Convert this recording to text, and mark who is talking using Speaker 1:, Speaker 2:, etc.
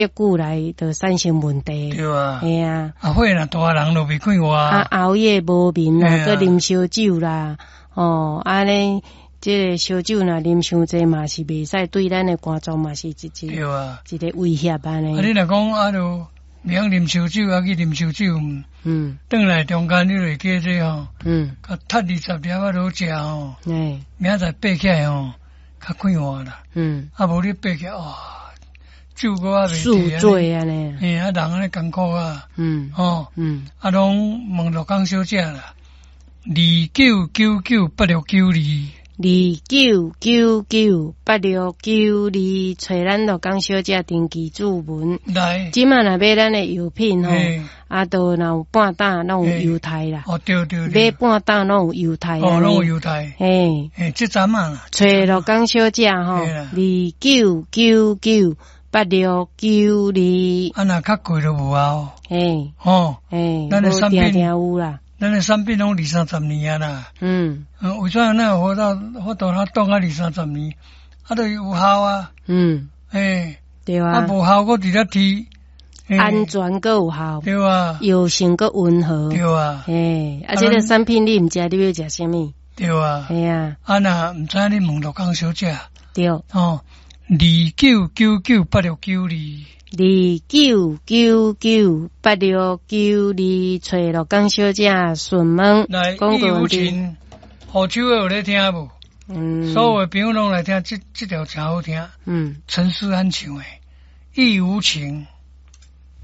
Speaker 1: 越久来就产生问题。
Speaker 2: 对啊，
Speaker 1: 哎呀，
Speaker 2: 火若大人就袂快活啊，
Speaker 1: 熬夜无眠啦，搁啉烧酒啦，安尼。这个烧酒若啉伤济嘛是袂使，对咱的肝脏嘛是一个威胁安尼。
Speaker 2: 你若讲就明啉烧酒去啉烧酒，转来中间你就记这甲踢20粒落食明仔爬起来较快活啦。无你爬起来酒搁袂
Speaker 1: 宿醉安尼。
Speaker 2: 人安尼艰苦啊。拢问罗江小姐啦，29998692。
Speaker 1: 29998692，找咱罗江小姐登记注文。
Speaker 2: 来，
Speaker 1: 即满若买咱的药品都若有半打，拢有犹太啦。
Speaker 2: 对，
Speaker 1: 买半打拢有犹太。
Speaker 2: 拢有犹太。这阵啦。
Speaker 1: 找罗江小姐29998692。
Speaker 2: 若较贵就无啊。
Speaker 1: 咱的产品有啦。
Speaker 2: 咱的产品拢20-30年啊啦。为啥咱活到他当20-30年，都有效啊。对啊。无效我直接提。
Speaker 1: 安全搁有效。
Speaker 2: 对啊。
Speaker 1: 药性搁温和。
Speaker 2: 对啊。
Speaker 1: 这个产品你毋食，你要食啥物？
Speaker 2: 对啊。若毋知你问罗江小姐。
Speaker 1: 对。
Speaker 2: 29998692。
Speaker 1: 29998692，找罗江小姐询问。
Speaker 2: 来，义务情，何秋有咧听无？所有的朋友拢来听，这条真好听。陈思安唱的《义无情》。